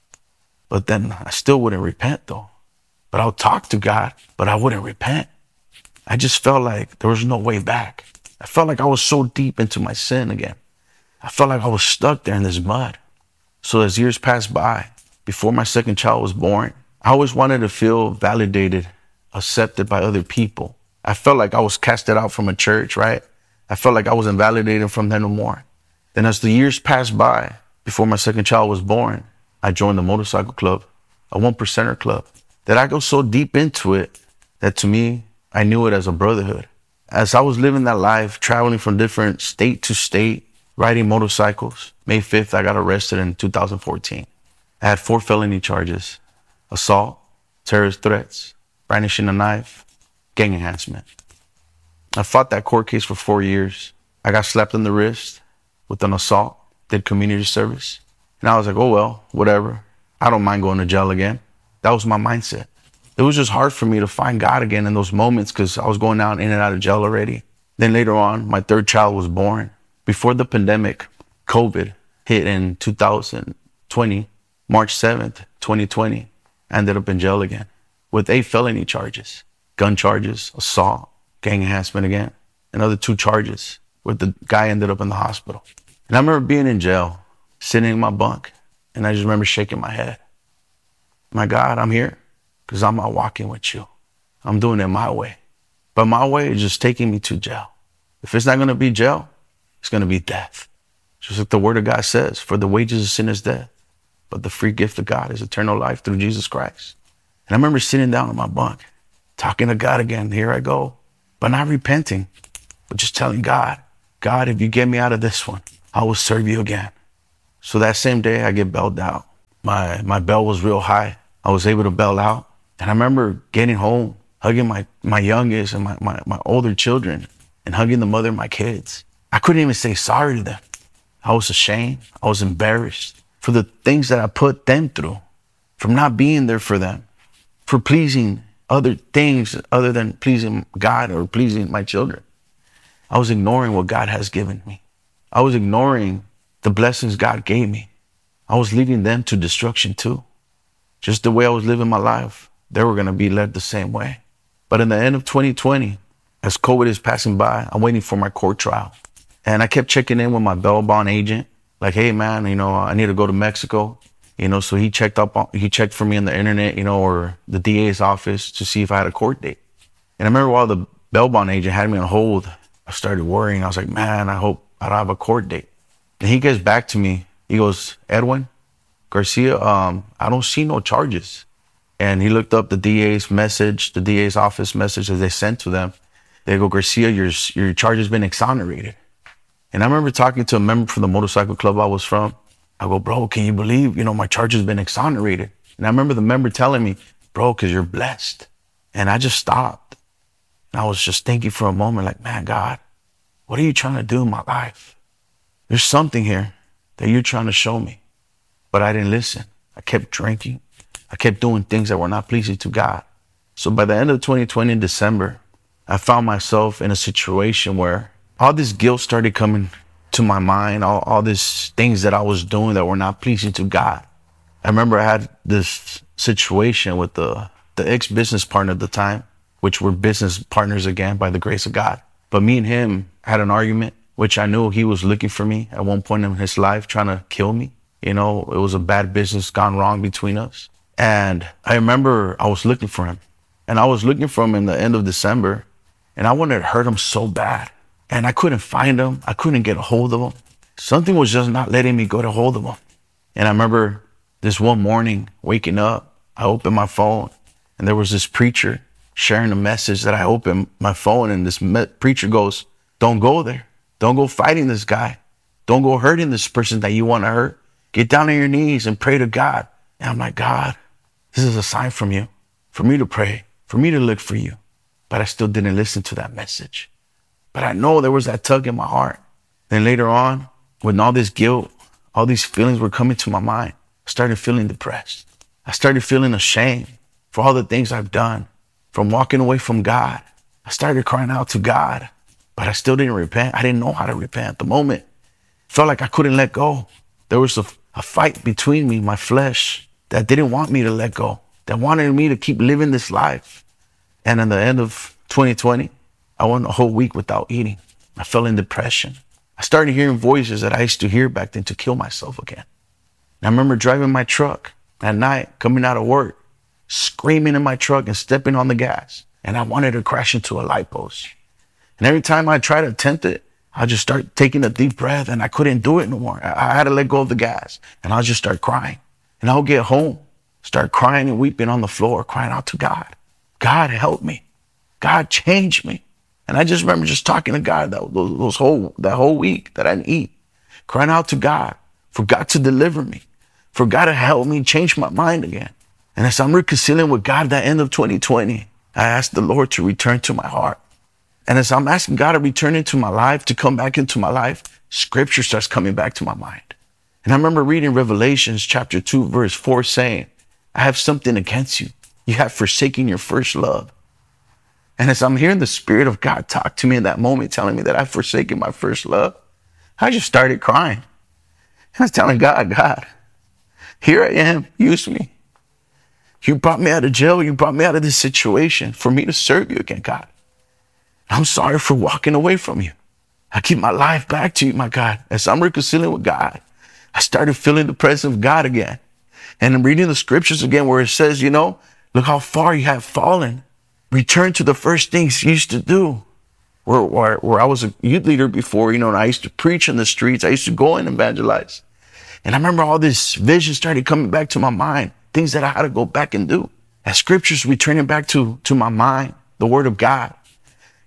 But then I still wouldn't repent, though. But I'll talk to God, but I wouldn't repent. I just felt like there was no way back. I felt like I was so deep into my sin again. I felt like I was stuck there in this mud. So as years passed by, before my second child was born, I always wanted to feel validated, accepted by other people. I felt like I was casted out from a church, right? I felt like I wasn't validated from them no more. Then as the years passed by, before my second child was born, I joined the motorcycle club, a one percenter club, that I go so deep into it that to me, I knew it as a brotherhood. As I was living that life, traveling from different state to state, riding motorcycles, May fifth, I got arrested in two thousand fourteen. I had four felony charges: assault, terrorist threats, brandishing a knife, gang enhancement. I fought that court case for four years. I got slapped in the wrist with an assault, did community service. And I was like, oh, well, whatever. I don't mind going to jail again. That was my mindset. It was just hard for me to find God again in those moments because I was going out in and out of jail already. Then later on, my third child was born. Before the pandemic, COVID hit in two thousand twenty, March seventh, twenty twenty, I ended up in jail again with eight felony charges: gun charges, assault, gang enhancement again, another two charges where the guy ended up in the hospital. And I remember being in jail, sitting in my bunk, and I just remember shaking my head. My God, I'm here because I'm not walking with you. I'm doing it my way. But my way is just taking me to jail. If it's not going to be jail, it's going to be death. Just like the word of God says, for the wages of sin is death, but the free gift of God is eternal life through Jesus Christ. And I remember sitting down in my bunk, talking to God again. Here I go. but not repenting, but just telling God, God, if you get me out of this one, I will serve you again. So that same day I get bailed out. My, my bail was real high. I was able to bail out. And I remember getting home, hugging my, my youngest and my, my, my older children and hugging the mother of my kids. I couldn't even say sorry to them. I was ashamed. I was embarrassed for the things that I put them through, from not being there for them, for pleasing other things other than pleasing God or pleasing my children. I was ignoring what God has given me. I was ignoring the blessings God gave me. I was leading them to destruction too. Just the way I was living my life, they were going to be led the same way. But in the end of twenty twenty, as COVID is passing by, I'm waiting for my court trial. And I kept checking in with my bail bond agent. Like, hey, man, you know, I need to go to Mexico. You know, so he checked up on, he checked for me on the internet, you know, or the D A's office to see if I had a court date. And I remember while the bail bond agent had me on hold, I started worrying. I was like, man, I hope I don't have a court date. And he gets back to me. He goes, Edwin Garcia, um, I don't see no charges. And he looked up the D A's message, the D A's office message that they sent to them. They go, Garcia, your, your charge has been exonerated. And I remember talking to a member from the motorcycle club I was from. I go, bro, can you believe, you know, my charge has been exonerated? And I remember the member telling me, bro, because you're blessed. And I just stopped. And I was just thinking for a moment, like, man, God, what are you trying to do in my life? There's something here that you're trying to show me. But I didn't listen. I kept drinking. I kept doing things that were not pleasing to God. So by the end of twenty twenty, in December, I found myself in a situation where all this guilt started coming to my mind, all, all these things that I was doing that were not pleasing to God. I remember I had this situation with the, the ex-business partner at the time, which were business partners again by the grace of God. But me and him had an argument, which I knew he was looking for me at one point in his life, trying to kill me. You know, it was a bad business gone wrong between us. And I remember I was looking for him. And I was looking for him in the end of December. And I wanted to hurt him so bad. And I couldn't find him. I couldn't get a hold of him. Something was just not letting me get a hold of him. And I remember this one morning waking up, I opened my phone and there was this preacher sharing a message that I opened my phone. And this me- preacher goes, don't go there. Don't go fighting this guy. Don't go hurting this person that you want to hurt. Get down on your knees and pray to God. And I'm like, God, this is a sign from you, for me to pray, for me to look for you. But I still didn't listen to that message. But I know there was that tug in my heart. Then later on, when all this guilt, all these feelings were coming to my mind, I started feeling depressed. I started feeling ashamed for all the things I've done, from walking away from God. I started crying out to God, but I still didn't repent. I didn't know how to repent at the moment. It felt like I couldn't let go. There was a, a fight between me, my flesh, that didn't want me to let go, that wanted me to keep living this life. And in the end of twenty twenty, I went a whole week without eating. I fell in depression. I started hearing voices that I used to hear back then to kill myself again. And I remember driving my truck at night, coming out of work, screaming in my truck and stepping on the gas. And I wanted to crash into a light post. And every time I tried to attempt it, I just start taking a deep breath and I couldn't do it no more. I, I had to let go of the gas and I'll just start crying. And I'll get home, start crying and weeping on the floor, crying out to God. God, help me. God, change me. And I just remember just talking to God that those, those whole that whole week that I didn't eat, crying out to God for God to deliver me, for God to help me change my mind again. And as I'm reconciling with God at the end of twenty twenty, I asked the Lord to return to my heart. And as I'm asking God to return into my life, to come back into my life, scripture starts coming back to my mind. And I remember reading Revelations chapter two, verse four, saying, I have something against you. You have forsaken your first love. And as I'm hearing the Spirit of God talk to me in that moment, telling me that I've forsaken my first love, I just started crying. I was telling God, God, here I am, use me. You brought me out of jail. You brought me out of this situation for me to serve you again, God. I'm sorry for walking away from you. I keep my life back to you, my God. As I'm reconciling with God, I started feeling the presence of God again. And I'm reading the scriptures again where it says, you know, look how far you have fallen. Return to the first things you used to do. Where, where, where I was a youth leader before, you know, and I used to preach in the streets. I used to go and evangelize. And I remember all this vision started coming back to my mind, things that I had to go back and do. As scriptures returning back to, to my mind, the word of God.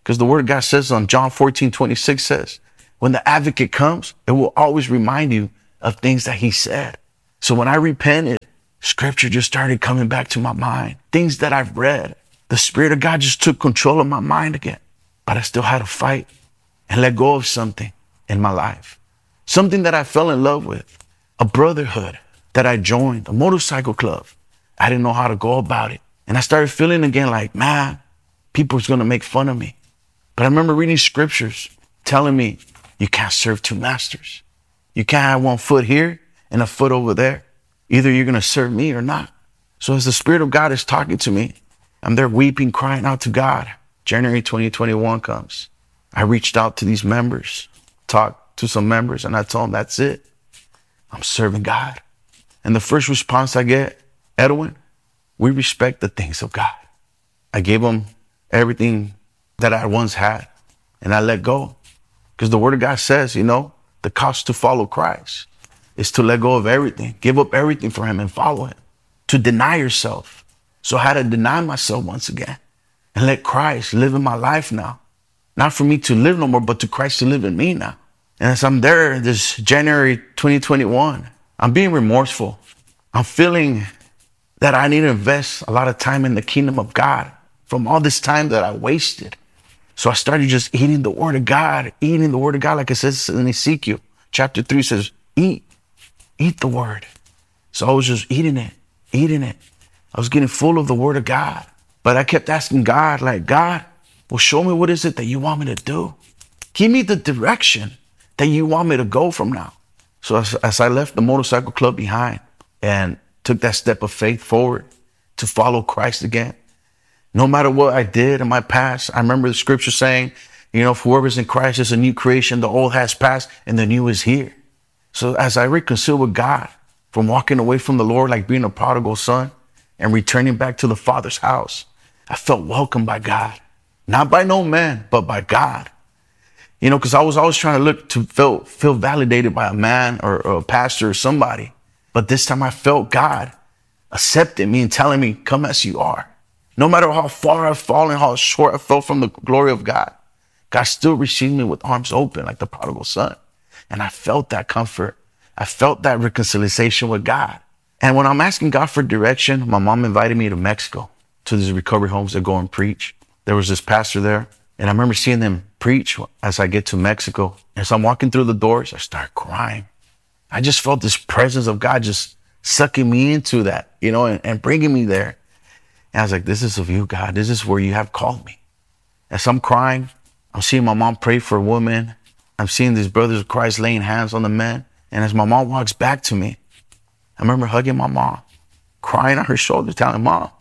Because the word of God says on John fourteen twenty-six says, when the advocate comes, it will always remind you of things that he said. So when I repented, scripture just started coming back to my mind. Things that I've read. The Spirit of God just took control of my mind again. But I still had to fight and let go of something in my life. Something that I fell in love with. A brotherhood that I joined, a motorcycle club. I didn't know how to go about it. And I started feeling again like, man, people's going to make fun of me. But I remember reading scriptures telling me, you can't serve two masters. You can't have one foot here and a foot over there. Either you're going to serve me or not. So as the Spirit of God is talking to me, I'm there weeping, crying out to God. January twenty twenty-one comes. I reached out to these members, talked to some members, and I told them, that's it. I'm serving God. And the first response I get, Edwin, we respect the things of God. I gave them everything that I once had, and I let go. Because the word of God says, you know, the cost to follow Christ is to let go of everything, give up everything for him and follow him, to deny yourself. So I had to deny myself once again and let Christ live in my life now. Not for me to live no more, but to Christ to live in me now. And as I'm there this January twenty twenty-one, I'm being remorseful. I'm feeling that I need to invest a lot of time in the kingdom of God from all this time that I wasted. So I started just eating the word of God, eating the word of God. Like it says in Ezekiel chapter three says, eat, eat the word. So I was just eating it, eating it. I was getting full of the word of God. But I kept asking God, like, God, well, show me what is it that you want me to do? Give me the direction that you want me to go from now. So as, as I left the motorcycle club behind and took that step of faith forward to follow Christ again, no matter what I did in my past, I remember the scripture saying, you know, whoever's in Christ is a new creation. The old has passed and the new is here. So as I reconciled with God from walking away from the Lord, like being a prodigal son and returning back to the Father's house, I felt welcomed by God, not by no man, but by God. You know, because I was always trying to look to feel, feel validated by a man or, or a pastor or somebody. But this time I felt God accepting me and telling me, come as you are. No matter how far I've fallen, how short I fell from the glory of God, God still received me with arms open like the prodigal son. And I felt that comfort. I felt that reconciliation with God. And when I'm asking God for direction, my mom invited me to Mexico to these recovery homes to go and preach. There was this pastor there. And I remember seeing them preach as I get to Mexico. As I'm walking through the doors, I start crying. I just felt this presence of God just sucking me into that, you know, and, and bringing me there. And I was like, this is of you, God. This is where you have called me. As I'm crying, I'm seeing my mom pray for a woman. I'm seeing these brothers of Christ laying hands on the men. And as my mom walks back to me, I remember hugging my mom, crying on her shoulder, telling Mom,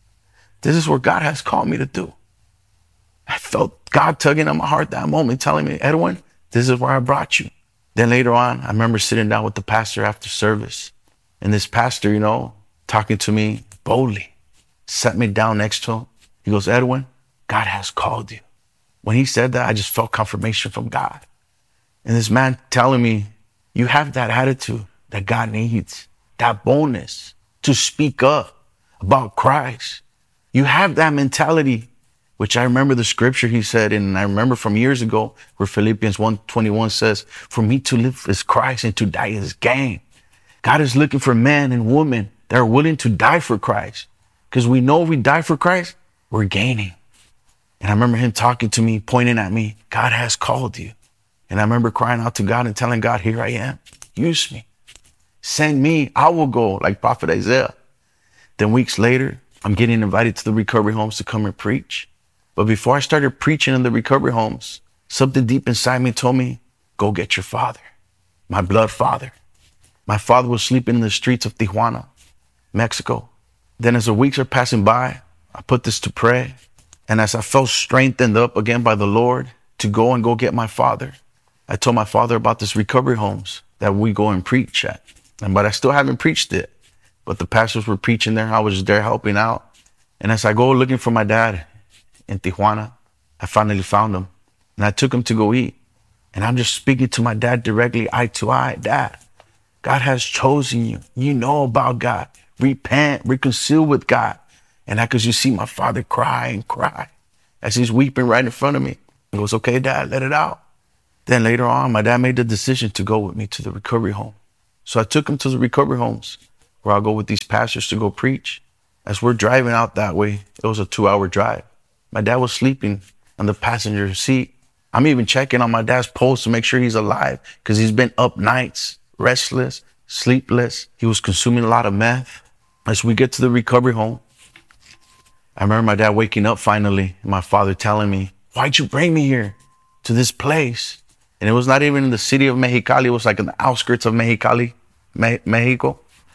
this is what God has called me to do. I felt God tugging on my heart that moment, telling me, Edwin, this is where I brought you. Then later on, I remember sitting down with the pastor after service. And this pastor, you know, talking to me boldly, sat me down next to him. He goes, Edwin, God has called you. When he said that, I just felt confirmation from God. And this man telling me, you have that attitude that God needs, that boldness to speak up about Christ. You have that mentality, which I remember the scripture he said, and I remember from years ago where Philippians one twenty-one says, for me to live is Christ and to die is gain. God is looking for men and women that are willing to die for Christ. Because we know if we die for Christ, we're gaining. And I remember him talking to me, pointing at me, God has called you. And I remember crying out to God and telling God, here I am. Use me. Send me. I will go, like Prophet Isaiah. Then weeks later, I'm getting invited to the recovery homes to come and preach. But before I started preaching in the recovery homes, something deep inside me told me, go get your father, my blood father. My father was sleeping in the streets of Tijuana, Mexico. Then as the weeks are passing by, I put this to pray. And as I felt strengthened up again by the Lord to go and go get my father, I told my father about this recovery homes that we go and preach at. And, but I still haven't preached it. But the pastors were preaching there. I was there helping out. And as I go looking for my dad in Tijuana, I finally found him. And I took him to go eat. And I'm just speaking to my dad directly, eye to eye. Dad, God has chosen you. You know about God. Repent, reconcile with God. And I could just see my father cry and cry. as he's weeping right in front of me. He goes, okay, Dad, let it out. Then later on, my dad made the decision to go with me to the recovery home. So I took him to the recovery homes where I'll go with these pastors to go preach. As we're driving out that way, it was a two hour drive. My dad was sleeping on the passenger seat. I'm even checking on my dad's pulse to make sure he's alive because he's been up nights, restless, sleepless. He was consuming a lot of meth. As we get to the recovery home, I remember my dad waking up finally and my father telling me, why'd you bring me here to this place? And it was not even in the city of Mexicali. It was like in the outskirts of Mexicali, Me- Mexico.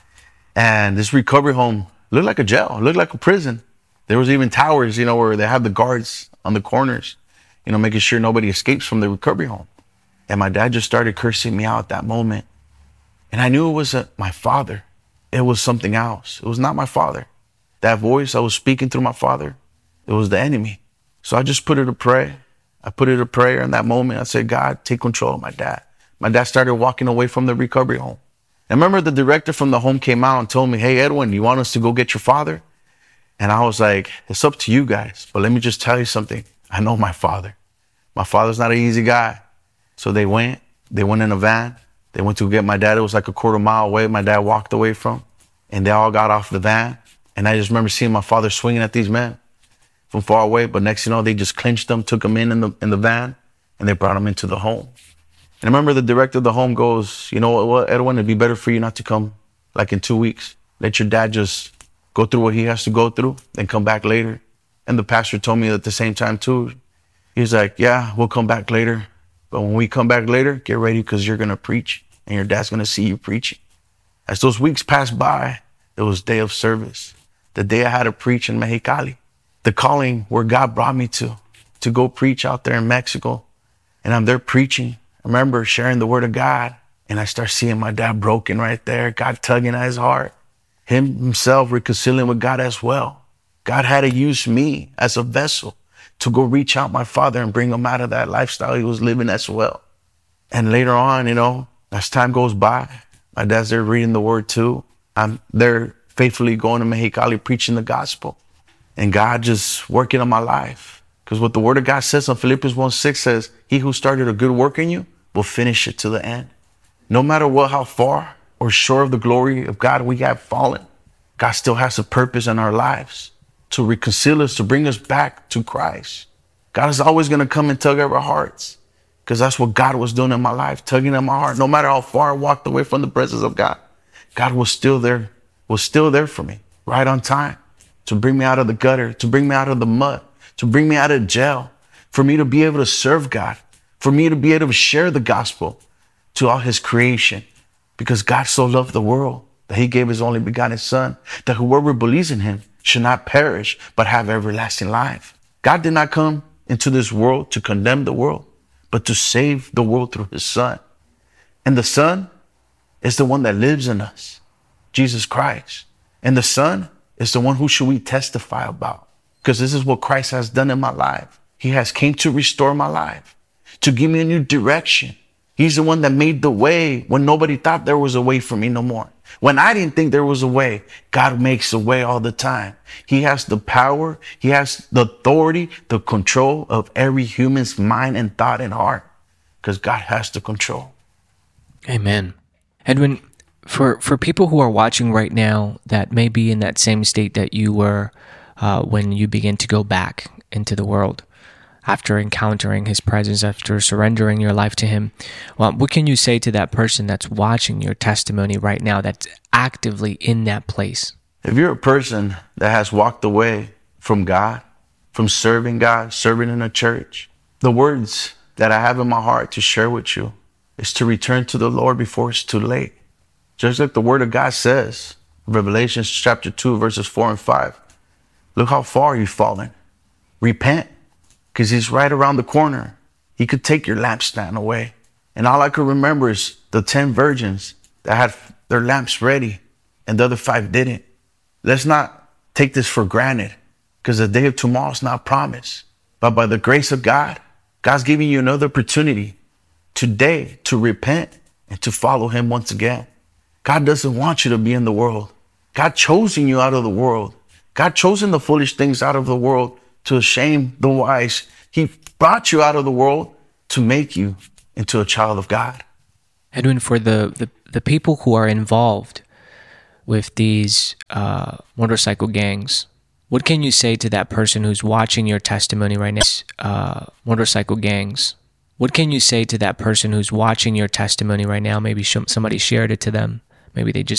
And this recovery home looked like a jail, looked like a prison. There was even towers, you know, where they have the guards on the corners, you know, making sure nobody escapes from the recovery home. And my dad just started cursing me out at that moment. And I knew it wasn't my father. It was something else. It was not my father. That voice I was speaking through my father, it was the enemy. So I just put it to pray. I put it to prayer in that moment. I said, God, take control of my dad. My dad started walking away from the recovery home. I remember the director from the home came out and told me, hey, Edwin, you want us to go get your father? And I was like, it's up to you guys. But let me just tell you something. I know my father. My father's not an easy guy. So they went. They went in a van. They went to get my dad. It was like a quarter mile away. My dad walked away from. And they all got off the van. And I just remember seeing my father swinging at these men from far away. But next, you know, they just clinched them, took them in in the, in the van, and they brought them into the home. And I remember the director of the home goes, you know what, Edwin, it'd be better for you not to come like in two weeks. Let your dad just go through what he has to go through, then come back later. And the pastor told me at the same time too. He's like, yeah, we'll come back later. But when we come back later, get ready because you're going to preach and your dad's going to see you preaching. As those weeks passed by, it was day of service. The day I had to preach in Mexicali. The calling where God brought me to, to go preach out there in Mexico. And I'm there preaching. I remember sharing the word of God. And I start seeing my dad broken right there. God tugging at his heart. Him himself reconciling with God as well. God had to use me as a vessel to go reach out my father and bring him out of that lifestyle he was living as well. And later on, you know, as time goes by, my dad's there reading the word too. I'm there faithfully going to Mexicali preaching the gospel. And God just working on my life. Because what the word of God says on Philippians one six says, he who started a good work in you will finish it to the end. No matter what, how far or short of the glory of God we have fallen, God still has a purpose in our lives to reconcile us, to bring us back to Christ. God is always going to come and tug at our hearts because that's what God was doing in my life, tugging at my heart. No matter how far I walked away from the presence of God, God was still there, was still there for me, right on time, to bring me out of the gutter, to bring me out of the mud, to bring me out of jail, for me to be able to serve God, for me to be able to share the gospel to all his creation. Because God so loved the world that he gave his only begotten son, that whoever believes in him should not perish, but have everlasting life. God did not come into this world to condemn the world, but to save the world through his son. And the son is the one that lives in us, Jesus Christ. And the son is the one who should we testify about. Because this is what Christ has done in my life. He has came to restore my life, to give me a new direction. He's the one that made the way when nobody thought there was a way for me no more. When I didn't think there was a way, God makes a way all the time. He has the power. He has the authority, the control of every human's mind and thought and heart, because God has the control. Amen. Edwin, for, for people who are watching right now that may be in that same state that you were uh, when you begin to go back into the world, after encountering his presence, after surrendering your life to him, well, what can you say to that person that's watching your testimony right now, that's actively in that place? If you're a person that has walked away from God, from serving God, serving in a church, the words that I have in my heart to share with you is to return to the Lord before it's too late. Just like the word of God says, Revelation chapter two, verses four and five. Look how far you've fallen. Repent. Because he's right around the corner. He could take your lampstand away. And all I could remember is the ten virgins that had their lamps ready and the other five didn't. Let's not take this for granted, because the day of tomorrow is not promised. But by the grace of God, God's giving you another opportunity today to repent and to follow him once again. God doesn't want you to be in the world. God chosen you out of the world. God chosen the foolish things out of the world to shame the wise. He brought you out of the world to make you into a child of God. Edwin, for the, the, the people who are involved with these uh, motorcycle gangs, what can you say to that person who's watching your testimony right now? Uh, motorcycle gangs. What can you say to that person who's watching your testimony right now? Maybe somebody shared it to them. Maybe they just